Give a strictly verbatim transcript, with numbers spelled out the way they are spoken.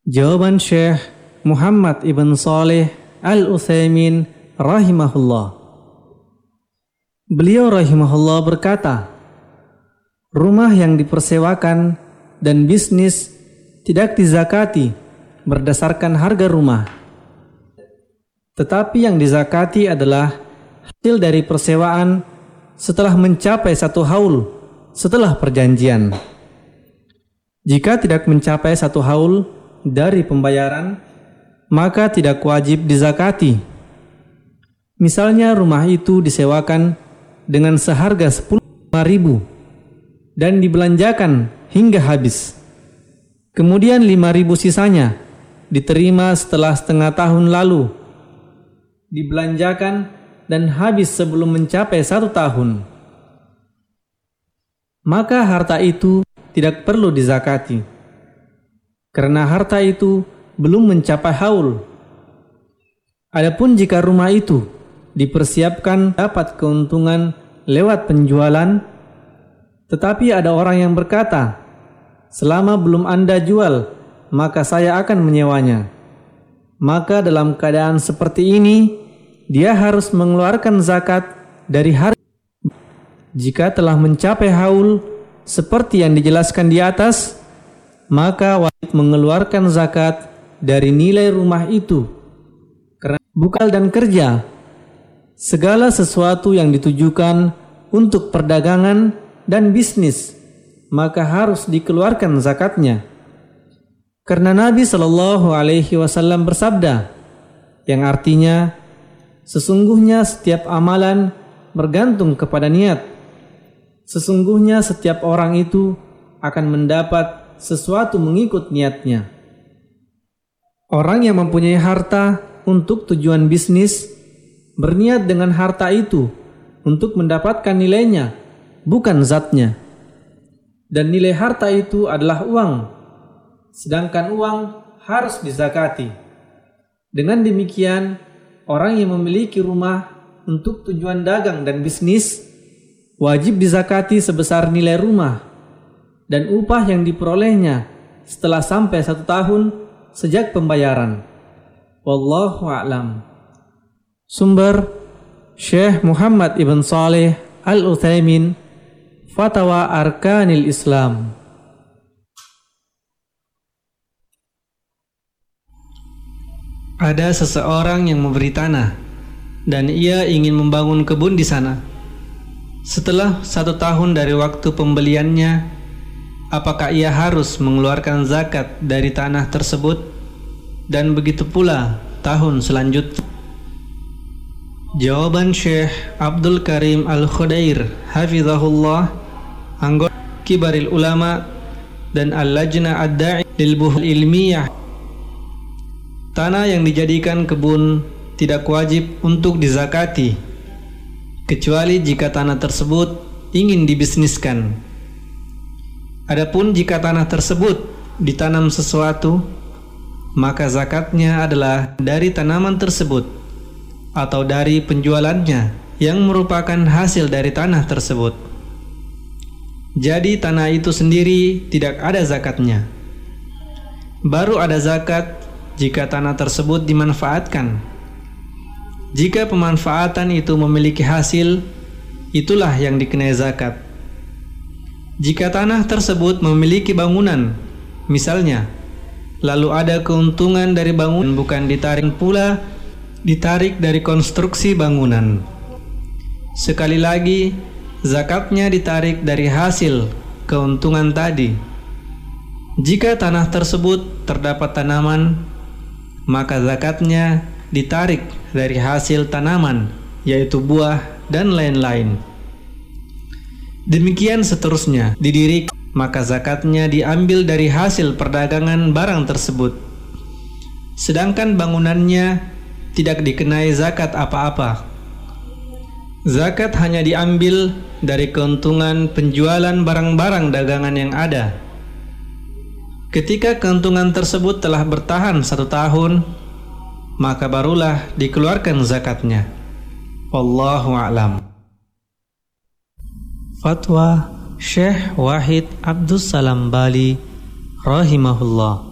Jawaban Syekh Muhammad ibn Shalih Al-Utsaimin rahimahullah. Beliau rahimahullah berkata, rumah yang dipersewakan dan bisnis tidak dizakati berdasarkan harga rumah. Tetapi yang dizakati adalah hasil dari persewaan setelah mencapai satu haul setelah perjanjian. Jika tidak mencapai satu haul dari pembayaran, maka tidak wajib dizakati. Misalnya rumah itu disewakan dengan seharga sepuluh ribu dan dibelanjakan hingga habis. Kemudian lima ribu sisanya diterima setelah setengah tahun lalu, dibelanjakan dan habis sebelum mencapai satu tahun. Maka harta itu tidak perlu dizakati, karena harta itu belum mencapai haul. Adapun jika rumah itu dipersiapkan dapat keuntungan lewat penjualan, tetapi ada orang yang berkata, selama belum Anda jual, maka saya akan menyewanya. Maka dalam keadaan seperti ini, dia harus mengeluarkan zakat dari harta. Jika telah mencapai haul seperti yang dijelaskan di atas, maka wajib mengeluarkan zakat dari nilai rumah itu. Karena bukal dan kerja, segala sesuatu yang ditujukan untuk perdagangan dan bisnis, maka harus dikeluarkan zakatnya. Karena Nabi Shallallahu Alaihi Wasallam bersabda, yang artinya, sesungguhnya setiap amalan bergantung kepada niat. Sesungguhnya setiap orang itu akan mendapat sesuatu mengikut niatnya. Orang yang mempunyai harta untuk tujuan bisnis, berniat dengan harta itu untuk mendapatkan nilainya, bukan zatnya. Dan nilai harta itu adalah uang, sedangkan uang harus dizakati. Dengan demikian, orang yang memiliki rumah untuk tujuan dagang dan bisnis wajib dizakati sebesar nilai rumah dan upah yang diperolehnya setelah sampai satu tahun sejak pembayaran. Wallahu a'lam. Sumber Syekh Muhammad ibn Shalih Al-Utsaimin, Fatwa Arkanil Islam. Ada seseorang yang memberi tanah dan ia ingin membangun kebun di sana. Setelah satu tahun dari waktu pembeliannya, apakah ia harus mengeluarkan zakat dari tanah tersebut? Dan begitu pula tahun selanjutnya. Jawaban Syekh Abdul Karim Al-Khudair hafizahullah, anggota Kibaril Ulama dan Al-Lajna Ad-Da'i lil Buhul Ilmiyah. Tanah yang dijadikan kebun tidak wajib untuk dizakati, kecuali jika tanah tersebut ingin dibisniskan. Adapun jika tanah tersebut ditanam sesuatu, maka zakatnya adalah dari tanaman tersebut atau dari penjualannya yang merupakan hasil dari tanah tersebut. Jadi tanah itu sendiri tidak ada zakatnya. Baru ada zakat jika tanah tersebut dimanfaatkan. Jika pemanfaatan itu memiliki hasil, itulah yang dikenai zakat. Jika tanah tersebut memiliki bangunan, misalnya, lalu ada keuntungan dari bangunan, bukan ditarik pula ditarik dari konstruksi bangunan. Sekali lagi, zakatnya ditarik dari hasil keuntungan tadi. Jika tanah tersebut terdapat tanaman, maka zakatnya ditarik dari hasil tanaman, yaitu buah dan lain-lain. Demikian seterusnya, didirikan, maka zakatnya diambil dari hasil perdagangan barang tersebut. Sedangkan bangunannya tidak dikenai zakat apa-apa. Zakat hanya diambil dari keuntungan penjualan barang-barang dagangan yang ada. Ketika keuntungan tersebut telah bertahan satu tahun, maka barulah dikeluarkan zakatnya. Wallahu a'lam. Fatwa Syekh Wahid Abdus Salam Bali rahimahullah.